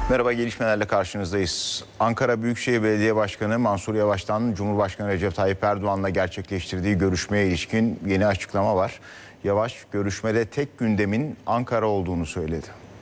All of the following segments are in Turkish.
Merhaba, gelişmelerle karşınızdayız. Ankara Büyükşehir Belediye Başkanı Mansur Yavaş'tan Cumhurbaşkanı Recep Tayyip Erdoğan'la gerçekleştirdiği görüşmeye ilişkin yeni açıklama var. Yavaş, görüşmede tek gündemin Ankara olduğunu söyledi.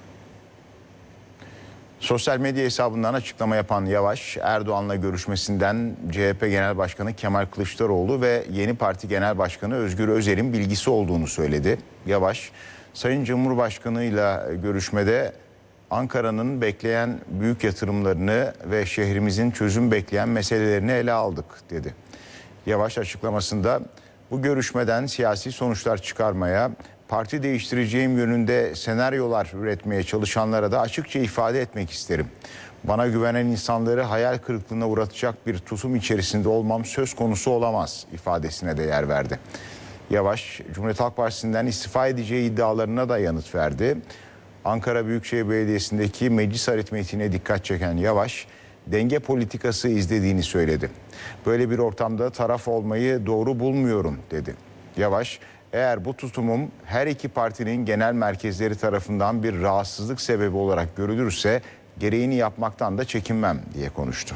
Sosyal medya hesabından açıklama yapan Yavaş, Erdoğan'la görüşmesinden CHP Genel Başkanı Kemal Kılıçdaroğlu ve yeni parti Genel Başkanı Özgür Özel'in bilgisi olduğunu söyledi. Yavaş, Sayın Cumhurbaşkanı'yla görüşmede Ankara'nın bekleyen büyük yatırımlarını ve şehrimizin çözüm bekleyen meselelerini ele aldık dedi. Yavaş açıklamasında bu görüşmeden siyasi sonuçlar çıkarmaya, parti değiştireceğim yönünde senaryolar üretmeye çalışanlara da açıkça ifade etmek isterim. Bana güvenen insanları hayal kırıklığına uğratacak bir tutum içerisinde olmam söz konusu olamaz ifadesine de yer verdi. Yavaş, Cumhuriyet Halk Partisi'nden istifa edeceği iddialarına da yanıt verdi. Ankara Büyükşehir Belediyesi'ndeki meclis aritmetiğine dikkat çeken Yavaş, denge politikası izlediğini söyledi. Böyle bir ortamda taraf olmayı doğru bulmuyorum dedi. Yavaş, eğer bu tutumum her iki partinin genel merkezleri tarafından bir rahatsızlık sebebi olarak görülürse gereğini yapmaktan da çekinmem diye konuştu.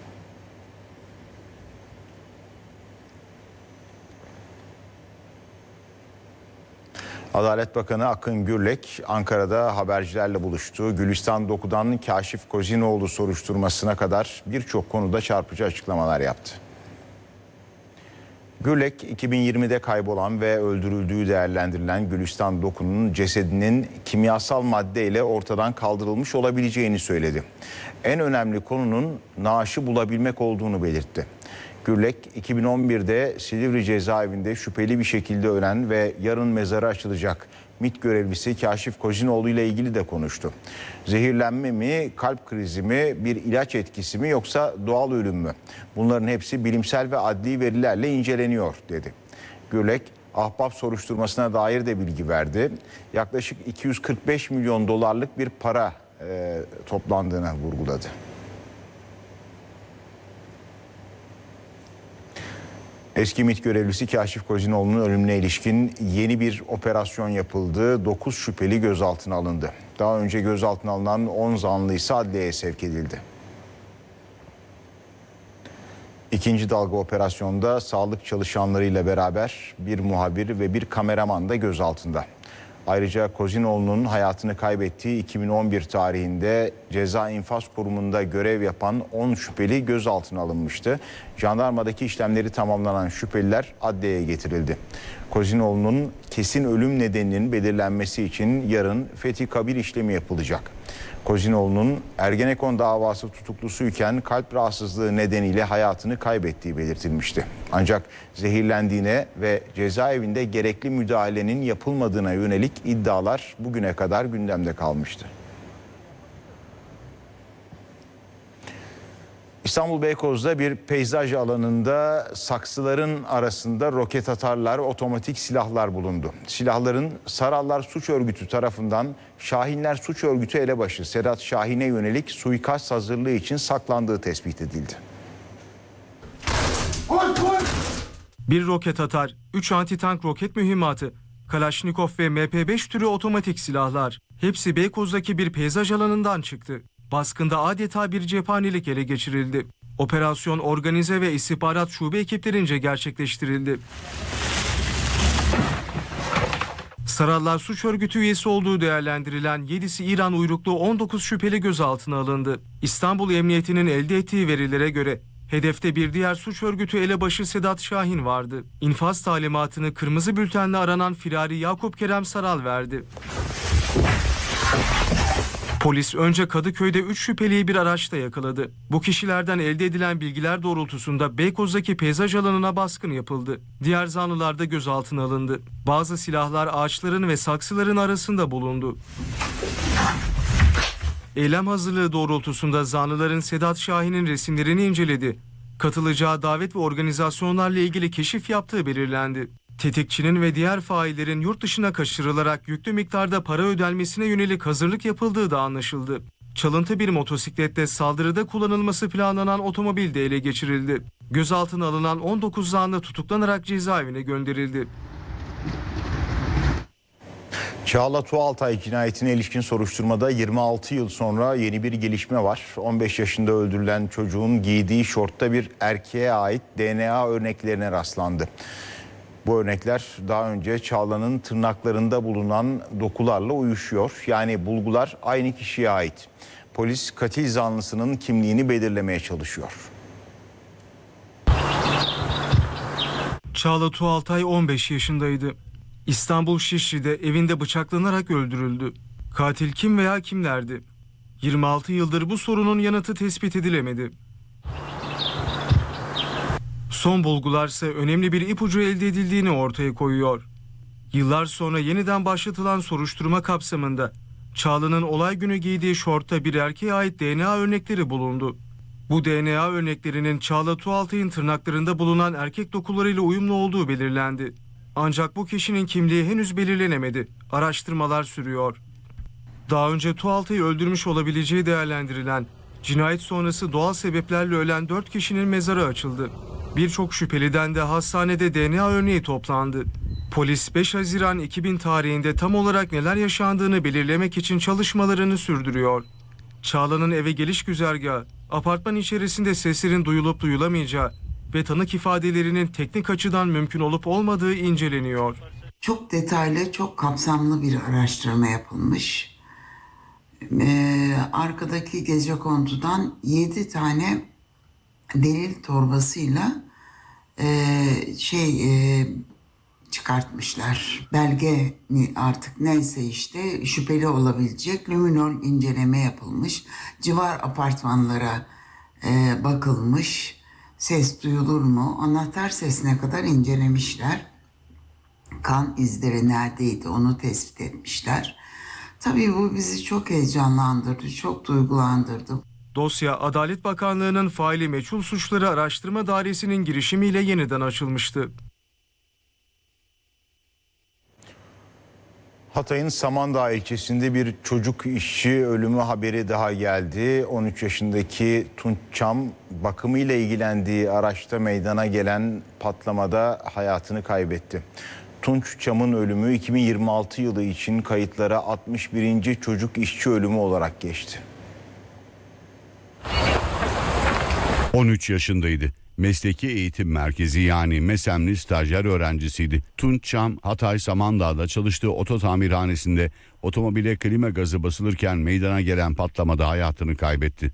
Adalet Bakanı Akın Gürlek Ankara'da habercilerle buluştu. Gülistan Doku'dan Kaşif Kozinoğlu soruşturmasına kadar birçok konuda çarpıcı açıklamalar yaptı. Gürlek 2020'de kaybolan ve öldürüldüğü değerlendirilen Gülistan Doku'nun cesedinin kimyasal maddeyle ortadan kaldırılmış olabileceğini söyledi. En önemli konunun naaşı bulabilmek olduğunu belirtti. Gürlek 2011'de Silivri cezaevinde şüpheli bir şekilde ölen ve yarın mezarı açılacak MİT görevlisi Kaşif Kozinoğlu ile ilgili de konuştu. Zehirlenme mi, kalp krizi mi, bir ilaç etkisi mi yoksa doğal ölüm mü? Bunların hepsi bilimsel ve adli verilerle inceleniyor dedi. Gürlek, Ahbap soruşturmasına dair de bilgi verdi. Yaklaşık 245 milyon dolarlık bir para toplandığını vurguladı. Eski MİT görevlisi Kaşif Kozinoğlu'nun ölümüne ilişkin yeni bir operasyon yapıldı. 9 şüpheli gözaltına alındı. Daha önce gözaltına alınan 10 zanlı ise adliyeye sevk edildi. İkinci dalga operasyonda sağlık çalışanlarıyla beraber bir muhabir ve bir kameraman da gözaltında. Ayrıca Kozinoğlu'nun hayatını kaybettiği 2011 tarihinde ceza infaz kurumunda görev yapan 10 şüpheli gözaltına alınmıştı. Jandarmadaki işlemleri tamamlanan şüpheliler adliyeye getirildi. Kozinoğlu'nun kesin ölüm nedeninin belirlenmesi için yarın fethi kabir işlemi yapılacak. Kozinoğlu'nun Ergenekon davası tutuklusuyken kalp rahatsızlığı nedeniyle hayatını kaybettiği belirtilmişti. Ancak zehirlendiğine ve cezaevinde gerekli müdahalenin yapılmadığına yönelik iddialar bugüne kadar gündemde kalmıştı. İstanbul Beykoz'da bir peyzaj alanında saksıların arasında roket atarlar, otomatik silahlar bulundu. Silahların Sarallar Suç Örgütü tarafından Şahinler Suç Örgütü elebaşı Sedat Şahin'e yönelik suikast hazırlığı için saklandığı tespit edildi. Bir roket atar, 3 antitank roket mühimmatı, Kalaşnikov ve MP5 türü otomatik silahlar. Hepsi Beykoz'daki bir peyzaj alanından çıktı. Baskında adeta bir cephanelik ele geçirildi. Operasyon organize ve istihbarat şube ekiplerince gerçekleştirildi. Sarallar Suç Örgütü üyesi olduğu değerlendirilen 7'si İran uyruklu 19 şüpheli gözaltına alındı. İstanbul Emniyeti'nin elde ettiği verilere göre hedefte bir diğer suç örgütü elebaşı Sedat Şahin vardı. İnfaz talimatını kırmızı bültenle aranan firari Yakup Kerem Saral verdi. Polis önce Kadıköy'de 3 şüpheliyi bir araçta yakaladı. Bu kişilerden elde edilen bilgiler doğrultusunda Beykoz'daki peyzaj alanına baskın yapıldı. Diğer zanlılar da gözaltına alındı. Bazı silahlar ağaçların ve saksıların arasında bulundu. Eylem hazırlığı doğrultusunda zanlıların Sedat Şahin'in resimlerini inceledi. Katılacağı davet ve organizasyonlarla ilgili keşif yaptığı belirlendi. Tetikçinin ve diğer faillerin yurt dışına kaçırılarak yüklü miktarda para ödenmesine yönelik hazırlık yapıldığı da anlaşıldı. Çalıntı bir motosiklette saldırıda kullanılması planlanan otomobil de ele geçirildi. Gözaltına alınan 19 zanlı tutuklanarak cezaevine gönderildi. Çağla Tuğaltay cinayetine ilişkin soruşturmada 26 yıl sonra yeni bir gelişme var. 15 yaşında öldürülen çocuğun giydiği şortta bir erkeğe ait DNA örneklerine rastlandı. Bu örnekler daha önce Çağla'nın tırnaklarında bulunan dokularla uyuşuyor. Yani bulgular aynı kişiye ait. Polis katil zanlısının kimliğini belirlemeye çalışıyor. Çağla Tuğaltay 15 yaşındaydı. İstanbul Şişli'de evinde bıçaklanarak öldürüldü. Katil kim veya kimlerdi? 26 yıldır bu sorunun yanıtı tespit edilemedi. Son bulgularsa önemli bir ipucu elde edildiğini ortaya koyuyor. Yıllar sonra yeniden başlatılan soruşturma kapsamında Çağla'nın olay günü giydiği şortta bir erkeğe ait DNA örnekleri bulundu. Bu DNA örneklerinin Çağla Tuğaltay'ın tırnaklarında bulunan erkek dokularıyla uyumlu olduğu belirlendi. Ancak bu kişinin kimliği henüz belirlenemedi. Araştırmalar sürüyor. Daha önce Tuğaltay'ı öldürmüş olabileceği değerlendirilen, cinayet sonrası doğal sebeplerle ölen 4 kişinin mezarı açıldı. Birçok şüpheliden de hastanede DNA örneği toplandı. Polis 5 Haziran 2000 tarihinde tam olarak neler yaşandığını belirlemek için çalışmalarını sürdürüyor. Çağla'nın eve geliş güzergahı, apartman içerisinde seslerin duyulup duyulamayacağı ve tanık ifadelerinin teknik açıdan mümkün olup olmadığı inceleniyor. Çok detaylı, çok kapsamlı bir araştırma yapılmış. Arkadaki gecekondudan 7 tane delil torbasıyla çıkartmışlar. Belge mi artık neyse işte şüpheli olabilecek luminol inceleme yapılmış. Civar apartmanlara bakılmış. Ses duyulur mu? Anahtar sesine kadar incelemişler. Kan izleri neredeydi onu tespit etmişler. Tabii bu bizi çok heyecanlandırdı, çok duygulandırdı. Dosya Adalet Bakanlığı'nın faili meçhul suçları araştırma dairesinin girişimiyle yeniden açılmıştı. Hatay'ın Samandağ ilçesinde bir çocuk işçi ölümü haberi daha geldi. 13 yaşındaki Tunç Çam bakımıyla ilgilendiği araçta meydana gelen patlamada hayatını kaybetti. Tunç Çam'ın ölümü 2026 yılı için kayıtlara 61. çocuk işçi ölümü olarak geçti. 13 yaşındaydı. Mesleki Eğitim Merkezi yani MESEM'li stajyer öğrencisiydi. Tunç Çam, Hatay Samandağ'da çalıştığı oto tamirhanesinde otomobile klima gazı basılırken meydana gelen patlamada hayatını kaybetti.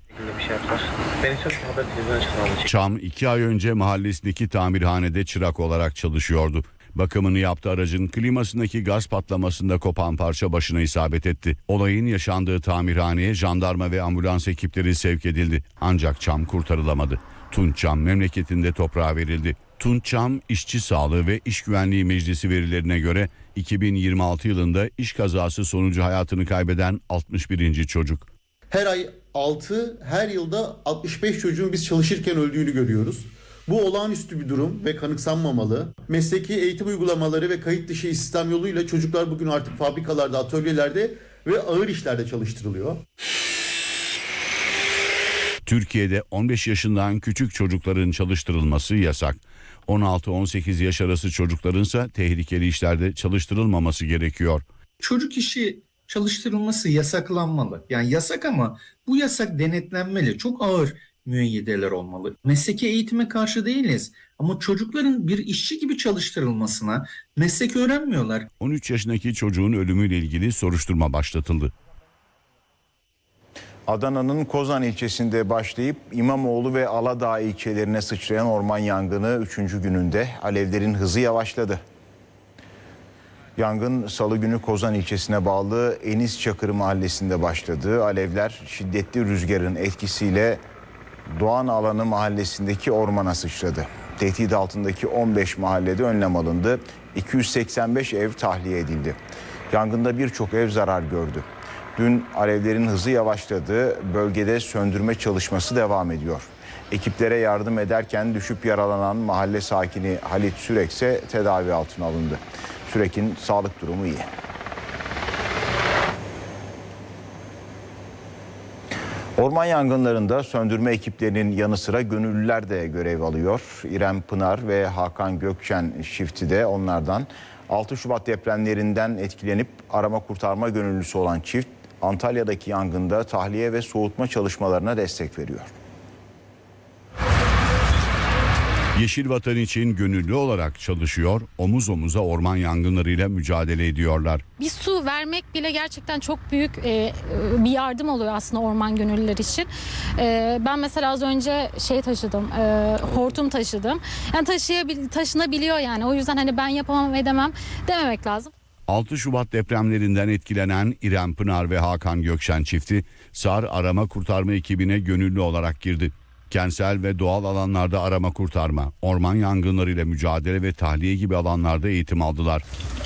Çam 2 ay önce mahallesindeki tamirhanede çırak olarak çalışıyordu. Bakımını yaptığı aracın klimasındaki gaz patlamasında kopan parça başına isabet etti. Olayın yaşandığı tamirhaneye jandarma ve ambulans ekipleri sevk edildi. Ancak Çam kurtarılamadı. Tunç Çam memleketinde toprağa verildi. Tunç Çam İşçi Sağlığı ve İş Güvenliği Meclisi verilerine göre 2026 yılında iş kazası sonucu hayatını kaybeden 61. çocuk. Her ay 6, her yılda 65 çocuğun biz çalışırken öldüğünü görüyoruz. Bu olağanüstü bir durum ve kanıksanmamalı. Mesleki eğitim uygulamaları ve kayıt dışı istihdam yoluyla çocuklar bugün artık fabrikalarda, atölyelerde ve ağır işlerde çalıştırılıyor. Türkiye'de 15 yaşından küçük çocukların çalıştırılması yasak. 16-18 yaş arası çocuklarınsa tehlikeli işlerde çalıştırılmaması gerekiyor. Çocuk işi çalıştırılması yasaklanmalı. Yani yasak ama bu yasak denetlenmeli. Çok ağır müeyyideler olmalı. Mesleki eğitime karşı değiliz ama çocukların bir işçi gibi çalıştırılmasına meslek öğrenmiyorlar. 13 yaşındaki çocuğun ölümüyle ilgili soruşturma başlatıldı. Adana'nın Kozan ilçesinde başlayıp İmamoğlu ve Aladağ ilçelerine sıçrayan orman yangını 3. gününde alevlerin hızı yavaşladı. Yangın Salı günü Kozan ilçesine bağlı Enis Çakırı mahallesinde başladı. Alevler şiddetli rüzgarın etkisiyle Doğan Alanı mahallesindeki ormana sıçradı. Tehdit altındaki 15 mahallede önlem alındı. 285 ev tahliye edildi. Yangında birçok ev zarar gördü. Dün alevlerin hızı yavaşladı. Bölgede söndürme çalışması devam ediyor. Ekiplere yardım ederken düşüp yaralanan mahalle sakini Halit Sürek ise tedavi altına alındı. Sürek'in sağlık durumu iyi. Orman yangınlarında söndürme ekiplerinin yanı sıra gönüllüler de görev alıyor. İrem Pınar ve Hakan Gökçen çifti de onlardan. 6 Şubat depremlerinden etkilenip arama kurtarma gönüllüsü olan çift Antalya'daki yangında tahliye ve soğutma çalışmalarına destek veriyor. Yeşil Vatan için gönüllü olarak çalışıyor, omuz omuza orman yangınlarıyla mücadele ediyorlar. Bir su vermek bile gerçekten çok büyük bir yardım oluyor aslında orman gönüllüleri için. Ben mesela az önce taşıdım, hortum taşıdım. Yani taşınabiliyor yani. O yüzden hani ben yapamam edemem dememek lazım. 6 Şubat depremlerinden etkilenen İrem Pınar ve Hakan Gökşen çifti SAR arama kurtarma ekibine gönüllü olarak girdi. Kentsel ve doğal alanlarda arama kurtarma, orman yangınlarıyla mücadele ve tahliye gibi alanlarda eğitim aldılar.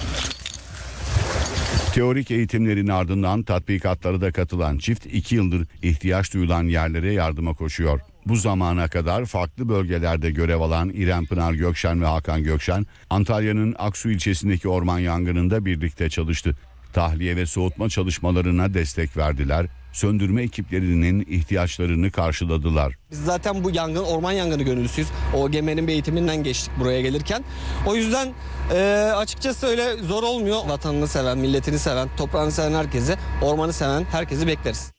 Teorik eğitimlerin ardından tatbikatlara da katılan çift 2 yıldır ihtiyaç duyulan yerlere yardıma koşuyor. Bu zamana kadar farklı bölgelerde görev alan İrem Pınar Gökşen ve Hakan Gökşen, Antalya'nın Aksu ilçesindeki orman yangınında birlikte çalıştı. Tahliye ve soğutma çalışmalarına destek verdiler. Söndürme ekiplerinin ihtiyaçlarını karşıladılar. Biz zaten bu orman yangını gönüllüsüyüz. OGM'nin bir eğitiminden geçtik buraya gelirken. O yüzden açıkçası öyle zor olmuyor. Vatanını seven, milletini seven, toprağını seven herkesi, ormanı seven herkesi bekleriz.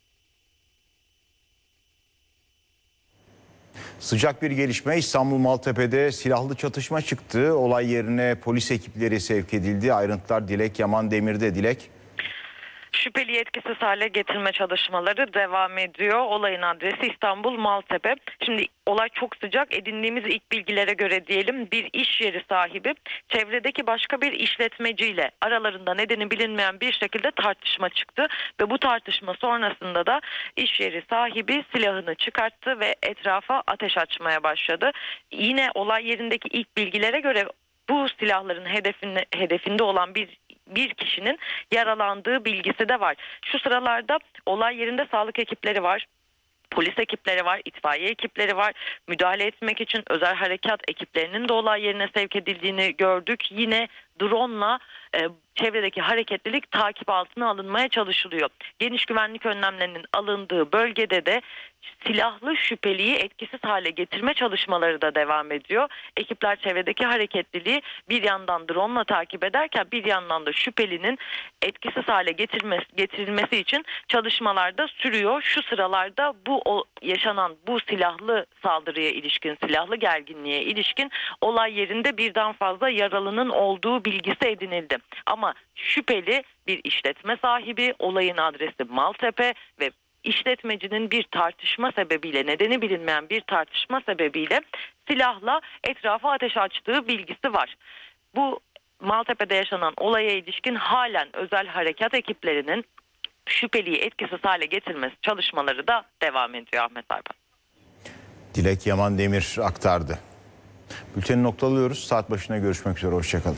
Sıcak bir gelişme, İstanbul Maltepe'de silahlı çatışma çıktı. Olay yerine polis ekipleri sevk edildi. Ayrıntılar Dilek Yaman Demir'de. Dilek. Şüpheliyi etkisiz hale getirme çalışmaları devam ediyor. Olayın adresi İstanbul Maltepe. Şimdi olay çok sıcak. Edindiğimiz ilk bilgilere göre diyelim bir iş yeri sahibi çevredeki başka bir işletmeciyle aralarında nedeni bilinmeyen bir şekilde tartışma çıktı. Ve bu tartışma sonrasında da iş yeri sahibi silahını çıkarttı ve etrafa ateş açmaya başladı. Yine olay yerindeki ilk bilgilere göre bu silahların hedefinde olan bir kişinin yaralandığı bilgisi de var. Şu sıralarda olay yerinde sağlık ekipleri var. Polis ekipleri var, itfaiye ekipleri var. Müdahale etmek için özel harekat ekiplerinin de olay yerine sevk edildiğini gördük. Yine drone'la çevredeki hareketlilik takip altına alınmaya çalışılıyor. Geniş güvenlik önlemlerinin alındığı bölgede de silahlı şüpheliyi etkisiz hale getirme çalışmaları da devam ediyor. Ekipler çevredeki hareketliliği bir yandan drone'la takip ederken bir yandan da şüphelinin etkisiz hale getirilmesi için çalışmalar da sürüyor. Şu sıralarda yaşanan bu silahlı saldırıya ilişkin, silahlı gerginliğe ilişkin olay yerinde birden fazla yaralının olduğu bilgisi edinildi. Ama şüpheli bir işletme sahibi, olayın adresi Maltepe ve işletmecinin bir tartışma sebebiyle, nedeni bilinmeyen bir tartışma sebebiyle silahla etrafa ateş açtığı bilgisi var. Bu Maltepe'de yaşanan olaya ilişkin halen özel harekat ekiplerinin şüpheliyi etkisiz hale getirmesi çalışmaları da devam ediyor Ahmet Barban. Dilek Yaman Demir aktardı. Bülteni noktalıyoruz. Saat başına görüşmek üzere. Hoşçakalın.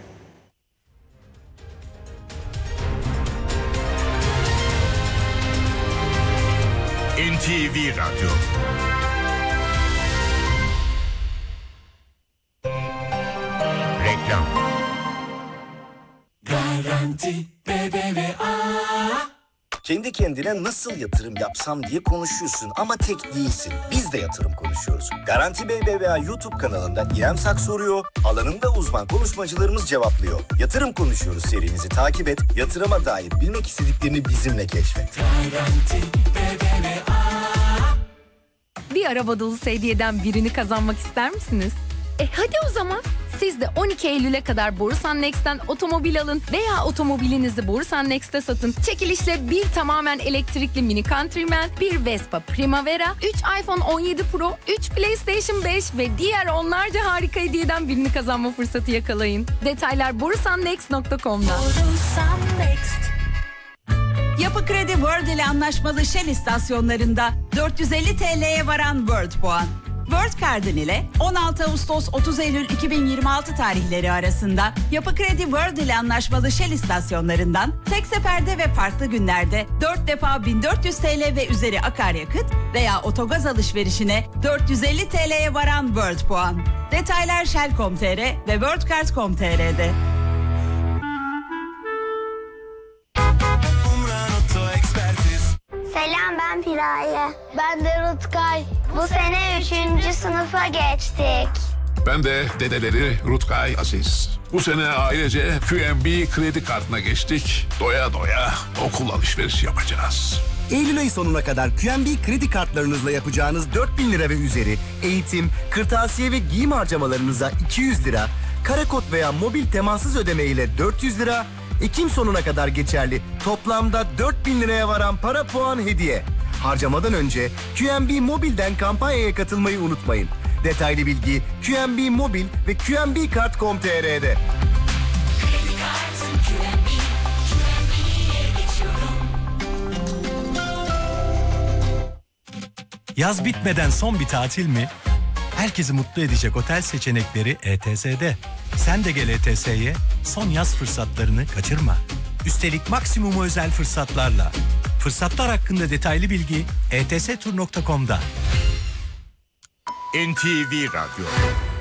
NTV Radyo. Reklam. Garanti BBVA. Kendi kendine nasıl yatırım yapsam diye konuşuyorsun ama tek değilsin. Biz de yatırım konuşuyoruz. Garanti BBVA YouTube kanalında İrem Sak soruyor, alanında uzman konuşmacılarımız cevaplıyor. Yatırım konuşuyoruz serimizi takip et, yatırıma dair bilmek istediklerini bizimle keşfet. Garanti BBVA. Bir araba dolusu hediyeden birini kazanmak ister misiniz? Hadi o zaman. Siz de 12 Eylül'e kadar Borusan Next'ten otomobil alın veya otomobilinizi Borusan Next'te satın. Çekilişle bir tamamen elektrikli Mini Countryman, bir Vespa Primavera, 3 iPhone 17 Pro, 3 PlayStation 5 ve diğer onlarca harika hediyeden birini kazanma fırsatı yakalayın. Detaylar borusannext.com'da. Borusan Next. Yapı Kredi World ile anlaşmalı Shell istasyonlarında 450 TL'ye varan World puan. World Card'ın ile 16 Ağustos 30 Eylül 2026 tarihleri arasında Yapı Kredi World ile anlaşmalı Shell istasyonlarından tek seferde ve farklı günlerde 4 defa 1400 TL ve üzeri akaryakıt veya otogaz alışverişine 450 TL'ye varan World puan. Detaylar Shell.com.tr ve worldcard.com.tr'de. Selam, ben Piraye. Ben de Rutkay. Bu sene 3. sınıfa geçtik. Ben de dedeleri Rutkay Aziz. Bu sene ailece QNB kredi kartına geçtik. Doya doya okul alışverişi yapacağız. Eylül ayı sonuna kadar QNB kredi kartlarınızla yapacağınız 4.000 lira ve üzeri eğitim, kırtasiye ve giyim harcamalarınıza 200 lira, karakod veya mobil temassız ödeme ile 400 lira, Ekim sonuna kadar geçerli toplamda 4.000 liraya varan para puan hediye. Harcamadan önce QNB Mobil'den kampanyaya katılmayı unutmayın. Detaylı bilgi QNB Mobil ve qnbkart.com.tr'de. Yaz bitmeden son bir tatil mi? Herkesi mutlu edecek otel seçenekleri ETS'de. Sen de gel ETS'ye, son yaz fırsatlarını kaçırma. Üstelik maksimum özel fırsatlarla. Fırsatlar hakkında detaylı bilgi etstur.com'da. NTV Radyo.